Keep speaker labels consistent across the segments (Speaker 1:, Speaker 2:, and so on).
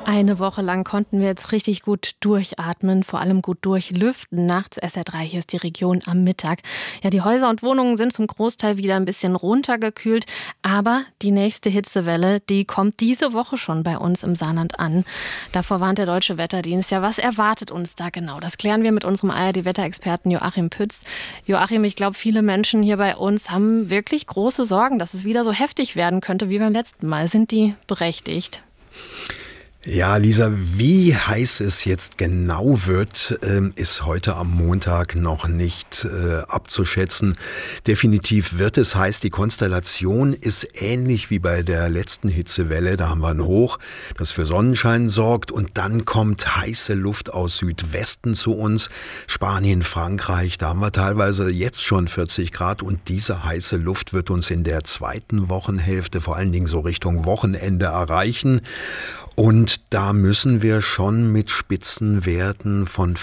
Speaker 1: Eine Woche lang konnten wir jetzt richtig gut durchatmen, vor allem gut durchlüften. Nachts SR3, hier ist die Region am Mittag. Ja, die Häuser und Wohnungen sind zum Großteil wieder ein bisschen runtergekühlt. Aber die nächste Hitzewelle, die kommt diese Woche schon bei uns im Saarland an. Davor warnt der Deutsche Wetterdienst. Ja, was erwartet uns da genau? Das klären wir mit unserem ARD-Wetterexperten Joachim Pütz. Joachim, ich glaube, viele Menschen hier bei uns haben wirklich große Sorgen, dass es wieder so heftig werden könnte wie beim letzten Mal. Sind die berechtigt?
Speaker 2: Ja, Lisa, wie heiß es jetzt genau wird, ist heute am Montag noch nicht abzuschätzen. Definitiv wird es heiß. Die Konstellation ist ähnlich wie bei der letzten Hitzewelle. Da haben wir ein Hoch, das für Sonnenschein sorgt, und dann kommt heiße Luft aus Südwesten zu uns. Spanien, Frankreich, da haben wir teilweise jetzt schon 40 Grad, und diese heiße Luft wird uns in der zweiten Wochenhälfte, vor allen Dingen so Richtung Wochenende, erreichen. Und da müssen wir schon mit Spitzenwerten von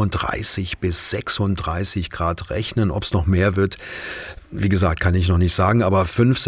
Speaker 2: 35 bis 36 Grad rechnen. Ob es noch mehr wird, wie gesagt, kann ich noch nicht sagen, aber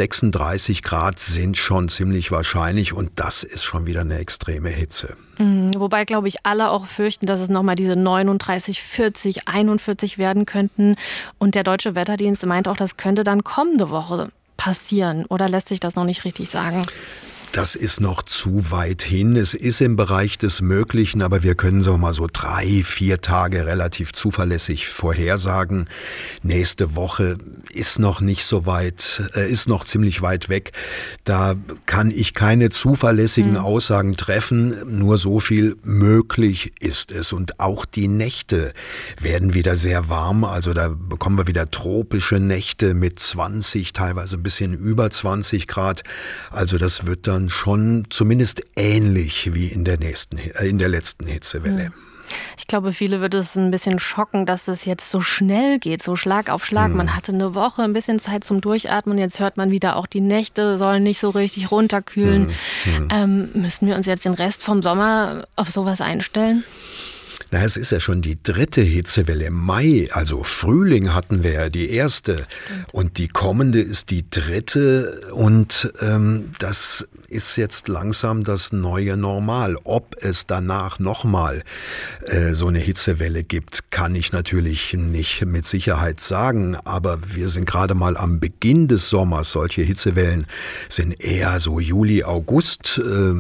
Speaker 2: 36 Grad sind schon ziemlich wahrscheinlich, und das ist schon wieder eine extreme Hitze.
Speaker 1: Wobei, glaube ich, alle auch fürchten, dass es nochmal diese 39, 40, 41 werden könnten. Und der Deutsche Wetterdienst meint auch, das könnte dann kommende Woche passieren. Oder lässt sich das noch nicht richtig sagen?
Speaker 2: Das ist noch zu weit hin. Es ist im Bereich des Möglichen, aber wir können so mal so 3-4 Tage relativ zuverlässig vorhersagen. Nächste Woche ist noch nicht so weit, ist noch ziemlich weit weg. Da kann ich keine zuverlässigen Aussagen treffen. Nur so viel: möglich ist es. Und auch die Nächte werden wieder sehr warm. Also da bekommen wir wieder tropische Nächte mit 20, teilweise ein bisschen über 20 Grad. Also das wird dann schon zumindest ähnlich wie in der letzten Hitzewelle.
Speaker 1: Ich glaube, viele wird es ein bisschen schocken, dass es jetzt so schnell geht, so Schlag auf Schlag. Man hatte eine Woche ein bisschen Zeit zum Durchatmen. Jetzt hört man wieder, auch die Nächte sollen nicht so richtig runterkühlen. Müssen wir uns jetzt den Rest vom Sommer auf sowas einstellen?
Speaker 2: Na, es ist ja schon die dritte Hitzewelle im Mai, also Frühling hatten wir ja die erste, und die kommende ist die dritte, und das ist jetzt langsam das neue Normal. Ob es danach nochmal so eine Hitzewelle gibt, kann ich natürlich nicht mit Sicherheit sagen, aber wir sind gerade mal am Beginn des Sommers. Solche Hitzewellen sind eher so Juli, August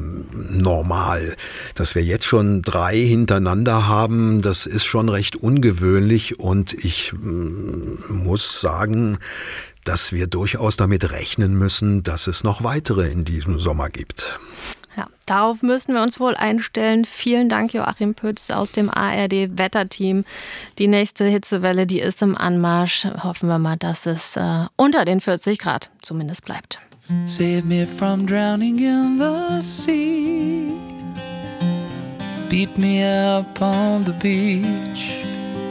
Speaker 2: normal. Dass wir jetzt schon 3 hintereinander haben, das ist schon recht ungewöhnlich, und ich muss sagen, dass wir durchaus damit rechnen müssen, dass es noch weitere in diesem Sommer gibt.
Speaker 1: Ja, darauf müssen wir uns wohl einstellen. Vielen Dank, Joachim Pütz aus dem ARD-Wetterteam. Die nächste Hitzewelle, die ist im Anmarsch. Hoffen wir mal, dass es unter den 40 Grad zumindest bleibt.
Speaker 3: Save me from drowning in the sea. Beat me up on the beach.